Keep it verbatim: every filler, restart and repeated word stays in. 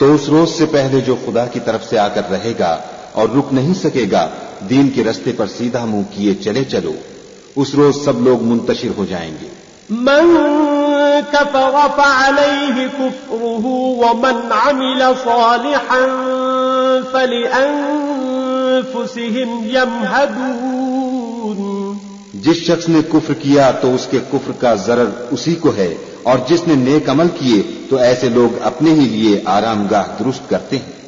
तो उस रोज से पहले जो खुदा की तरफ से आकर रहेगा और रुक नहीं सकेगा, दीन के रस्ते पर सीधा मुंह किए चले चलो, उस रोज सब लोग मुंतशिर हो जाएंगे। मन कफर फअलैहि कुफ्रुहु व मन अमिल सालिहन फलिअन्फुसिहिम यमहदून। जिस शख्स ने कुफ्र किया तो उसके कुफ्र का जरर उसी को है, और जिसने नेक अमल किए तो ऐसे लोग अपने ही लिए आरामगाह दुरुस्त करते हैं।